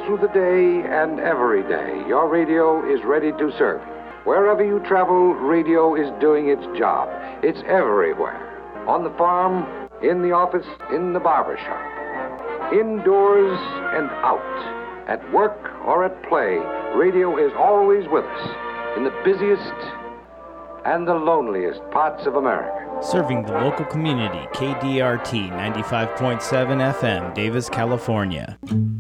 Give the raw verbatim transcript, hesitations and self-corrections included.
through the day and every day, your radio is ready to serve you. Wherever you travel, radio is doing its job. It's everywhere. On the farm, in the office, in the barber shop. Indoors and out. At work or at play, radio is always with us. In the busiest and the loneliest parts of America. Serving the local community, K D R T ninety-five point seven F M, Davis, California.